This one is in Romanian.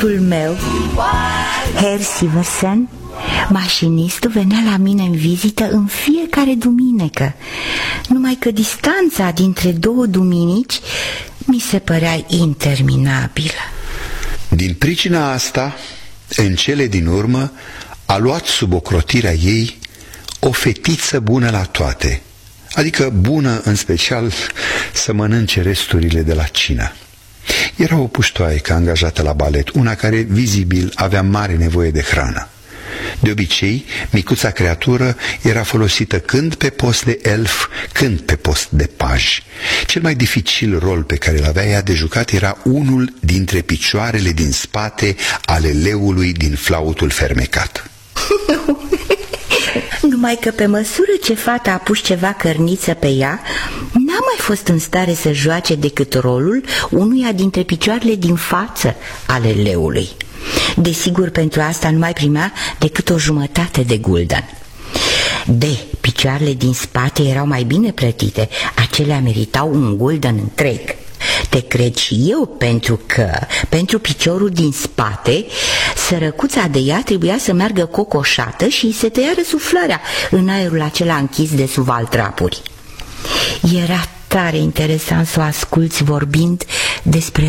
meu, Herr Siversen, mașinistul venea la mine în vizită în fiecare duminică, numai că distanța dintre două duminici mi se părea interminabilă. Din pricina asta, în cele din urmă, a luat sub ocrotirea ei o fetiță bună la toate, adică bună în special să mănânce resturile de la cină. Era o puștoaică angajată la balet, una care vizibil avea mare nevoie de hrană. De obicei, micuța creatură era folosită când pe post de elf, când pe post de paj. Cel mai dificil rol pe care îl avea ea de jucat era unul dintre picioarele din spate ale leului din flautul fermecat. Numai că pe măsură ce fata a pus ceva cărniță pe ea, n-a mai fost în stare să joace decât rolul unuia dintre picioarele din față ale leului. Desigur, pentru asta nu mai primea decât o jumătate de gulden. Picioarele din spate erau mai bine plătite, acelea meritau un gulden întreg. Te cred și eu, pentru că pentru piciorul din spate sărăcuța de ea trebuia să meargă cocoșată și îi se tăia răsuflarea în aerul acela închis de sub altrapuri. Era tare interesant să o asculți vorbind despre